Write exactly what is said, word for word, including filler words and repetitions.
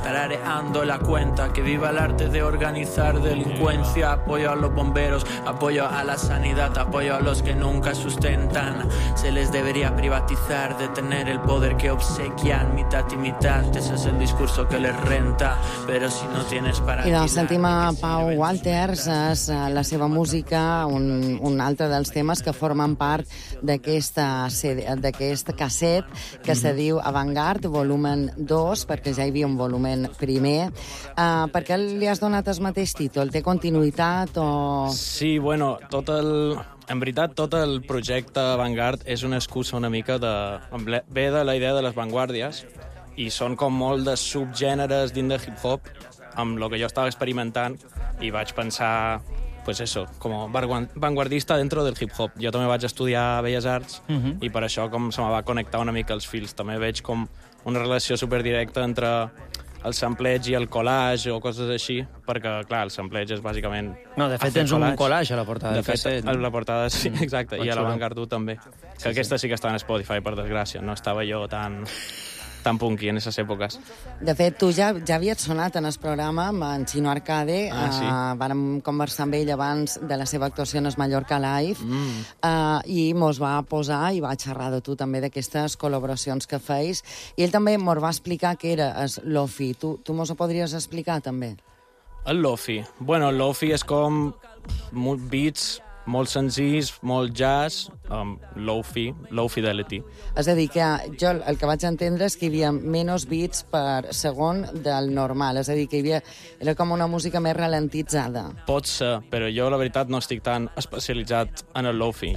tarareando la cuenta, que viva el arte de organizar delincuencia, apoyo a los bomberos, apoyo a la sanidad, apoyo a los que nunca sustentan. Se les debería privatizar, de tener el poder que obsequian, mitad y mitad, ese es el discurso que les renta, pero si no tienes para... I doncs sentim a Pau Walters, és la seva música, un, un altre dels temes que formen part d'aquesta d'aquest casset que se diu Avantgarde, volumen dos, perquè ja hi havia un volumen primer. Uh, per què li has donat el mateix títol? Té continuïtat o...? Sí, bueno, tot el... En veritat, tot el projecte Avantgarde és una excusa una mica de... Ve de la idea de les vanguardies i són com molt de subgèneres dins de hip-hop amb el que jo estava experimentant i vaig pensar, pues eso, com vanguardista dentro del hip-hop. Jo també vaig estudiar Belles Arts uh-huh. i per això com se me va connectar una mica els fils. També veig com una relació superdirecta entre el sampleig i el collage o coses així, perquè, clar, el sampleig és bàsicament... No, de fet, tens un collage a la portada de del fet, casset. A la portada, sí, exacte, i a l'Avantgarde també. Que sí, aquesta sí. sí que estava en Spotify, per desgràcia. No estava jo tan... tan punky en aquestes èpoques. De fet, tu ja, ja havies sonat en el programa amb en Chino Arcade, ah, sí. uh, vàrem conversar amb ell abans de la seva actuació en el Mallorca Live, mm. uh, i mos va posar i va xerrar de tu també d'aquestes col·laboracions que feis, i ell també mos va explicar què era el Lo-Fi. Tu, tu mos ho podries explicar també? El Lo-Fi? Bueno, el Lo-Fi és com beats molt senzills, molt jazz, um, low-fi, low fidelity. És a dir, que jo el que vaig entendre és que hi havia menys beats per segon del normal, és a dir, que hi havia, era com una música més ralentitzada. Pot ser, però jo la veritat no estic tan especialitzat en el low-fi.